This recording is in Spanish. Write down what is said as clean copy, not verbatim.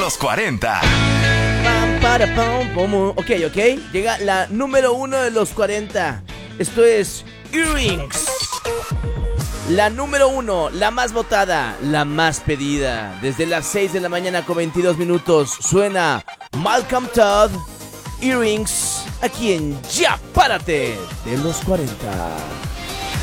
los 40. Pam, para, pam, pum. Ok. Llega la número 1 de los 40. Esto es Earrings. La número 1, la más votada, la más pedida. Desde las 6 de la mañana con 22 minutos suena Malcolm Todd, Earrings, aquí en Ya Párate de los 40.